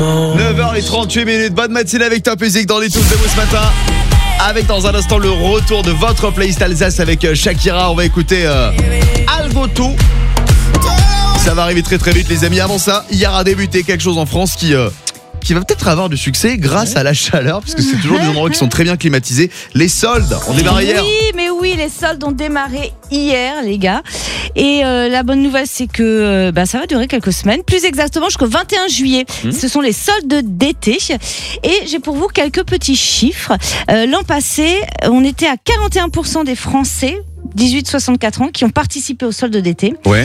9h38, bonne matinée avec Top Music dans les Tous de vous ce matin. Avec dans un instant le retour de votre playlist Alsace avec Shakira. On va écouter Algoto. Ça va arriver très très vite les amis. Avant ça, hier a débuté quelque chose en France qui va peut-être avoir du succès grâce à la chaleur, puisque c'est toujours des endroits qui sont très bien climatisés. Les soldes ont démarré hier. Oui, les soldes ont démarré hier, les gars. Et la bonne nouvelle, c'est que ça va durer quelques semaines, plus exactement jusqu'au 21 juillet. Ce sont les soldes d'été. Et j'ai pour vous quelques petits chiffres. L'an passé, on était à 41% des Français 18-64 ans qui ont participé aux soldes d'été. Ouais.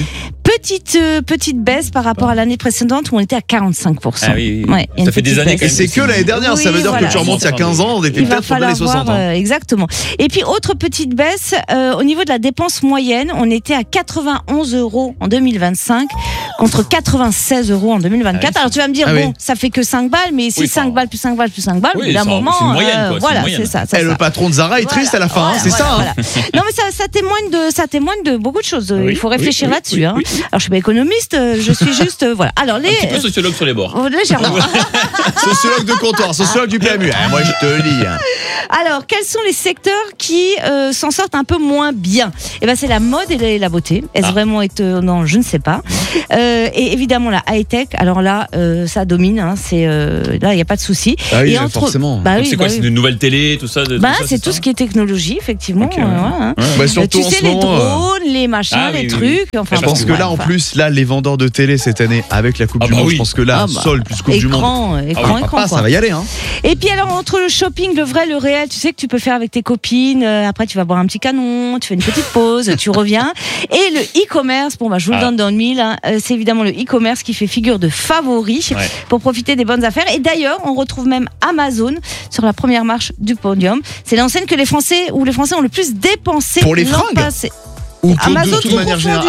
Petite baisse par rapport à l'année précédente où on était à 45%. Ah oui. Ouais, ça fait des années quand même. Et c'est que l'année dernière, oui, ça veut dire voilà, que tu remontes il y a 15 ans, on était peut-être sur les 60 ans. Exactement. Et puis autre petite baisse, au niveau de la dépense moyenne, on était à 91 € en 2025 contre 96 € en 2024. Ah oui, alors tu vas me dire, ça fait que 5 balles, mais si 5 balles plus 5 balles plus 5 balles, au bout d'un moment, c'est une moyenne, quoi, voilà, c'est ça. Et le patron de Zara est triste à la fin, c'est ça. Non mais ça témoigne de beaucoup de choses. Il faut réfléchir là-dessus. Alors je suis pas économiste, je suis juste voilà. Alors un petit peu sociologue sur les bords. Légèrement. Sociologue de comptoir, sociologue du PMU. Moi je te le dis. Alors quels sont les secteurs qui s'en sortent un peu moins bien? Eh ben c'est la mode et la beauté. Est-ce vraiment étonnant? Je ne sais pas. Et évidemment la high-tech. Alors là ça domine. Là il n'y a pas de souci. Ah oui, forcément. C'est quoi? C'est une nouvelle télé, tout ça? C'est tout ce qui est technologie effectivement. Surtout tu sais les drones, les machins, les trucs. Enfin, je pense que là en plus les vendeurs de télé cette année avec la Coupe du Monde, je pense que là sol plus Coupe du Monde. Écran, ça va y aller. Et puis alors entre le shopping, le vrai, le réel, tu sais que tu peux faire avec tes copines. Après tu vas boire un petit canon, tu fais une petite pause, tu reviens. Et le e-commerce, je vous le donne dans le mille. C'est évidemment le e-commerce qui fait figure de favori pour profiter des bonnes affaires. Et d'ailleurs, on retrouve même Amazon sur la première marche du podium. C'est l'enseigne que les Français ont le plus dépensé pour les fringues. Amazon, de manière générale.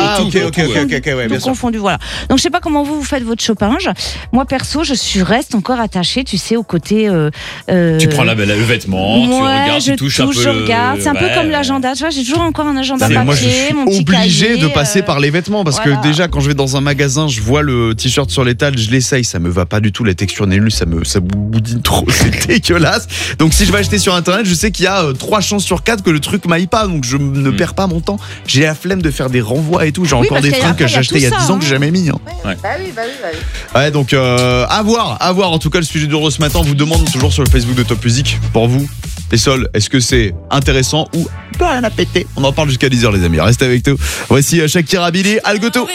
Bien confondu, voilà. Donc je sais pas comment vous faites votre shopping. Moi perso, je reste encore attachée, tu sais, au côté. Tu prends le vêtement, tu regardes, tu touches un peu. Je regarde. C'est un peu comme l'agenda. Tu vois, j'ai toujours encore un agenda papier. Moi, je suis mon petit obligé cahier, de passer par les vêtements parce que déjà quand je vais dans un magasin, je vois le t-shirt sur l'étal, je l'essaye, ça me va pas du tout, la texture n'est nulle, ça boudine trop, c'est dégueulasse. Donc si je vais acheter sur internet, je sais qu'il y a 3 chances sur 4 que le truc m'aille pas, donc je ne perds pas mon temps. J'ai la flemme de faire des renvois et tout. J'ai encore des fringues que j'ai achetées il y a 10 ans que j'ai jamais mis. Ouais, donc à voir. En tout cas, le sujet du ce matin, on vous demande toujours sur le Facebook de Top Music. Pour vous, les sols, est-ce que c'est intéressant ou pas rien à péter? On en parle jusqu'à 10h les amis. Restez avec nous. Voici Shakira, Billy, Algoto.